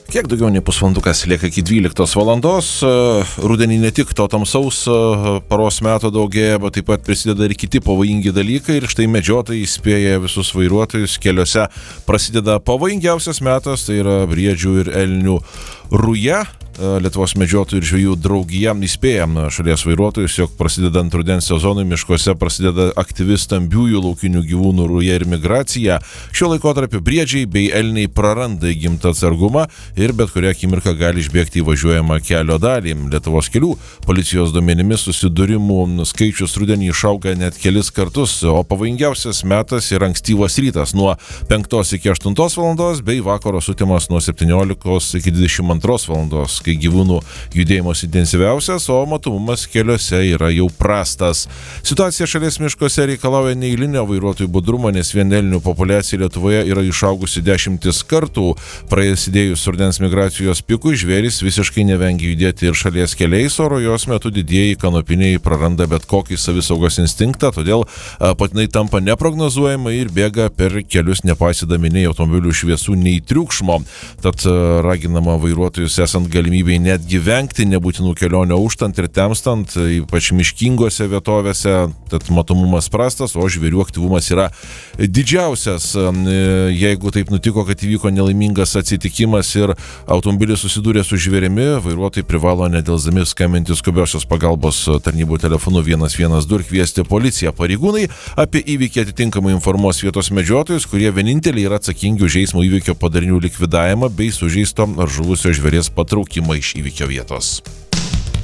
Kiek daugiau nei pusvalandukas lieka iki 12 valandos. Rudenį ne tik to tamsaus paros meto daugėja, bet taip pat prisideda ir kiti pavojingi dalykai. Ir štai medžiotojai įspėja visus vairuotojus, keliuose prasideda pavojingiausias metas, tai yra briedžių ir elnių ruja. Lietuvos medžiotojų ir žvejų draugija įspėja šalies vairuotojus, jog prasidedant rudens sezonui miškuose prasideda aktyvi stambiųjų laukinių gyvūnų ruja ir migracija. Šiuo laikotarpiu briedžiai bei elniai praranda įgimtą atsargumą ir bet kurią akimirką gali išbėgti į važiuojamą kelio dalį. Lietuvos kelių policijos duomenimis susidūrimų skaičius rudenį išauga net kelis kartus, o pavojingiausias metas yra ankstyvas rytas nuo 5 iki 8 valandos bei vakaro sutimas nuo 17 iki 22 valandos, kai gyvūnų judėjimas intensyviausias, o matomumas keliuose yra jau prastas. Situacija šalies miškuose reikalauja neeilinio vairuotojų budrumo, nes vien elnių populiacija Lietuvoje yra išaugusi 10 kartų. Prasidėjus rudens migracijos pikui, žvėrys visiškai nevengia judėti ir šalies keliais, o rujos metu didieji kanopiniai praranda bet kokį savisaugos instinktą, todėl patinai tampa neprognozuojama ir bėga per kelius nepaisydami nei automobilių šviesų, nei triukšmo. Tad raginama vairuotojus esant galimybei netgi vengti nebūtinų kelionių auštant ir temstant, ypač miškingose vietovėse, tad matomumas prastas, o žvėrių aktyvumas yra didžiausias. Jeigu taip nutiko, kad įvyko nelaimingas atsitikimas ir automobilis susidūrė su žvėrimi, vairuotojai privalo nedelsdami skambinti skubiosios pagalbos tarnybų telefonu 112 ir kviesti policiją. Pareigūnai apie įvykį atitinkamai informuos vietos medžiotojus, kurie vieninteliai yra atsakingi už eismo įvykio padarinių likvidavimą bei sužeisto ar žuvusio žvėries patraukimą iš įvykio vietos.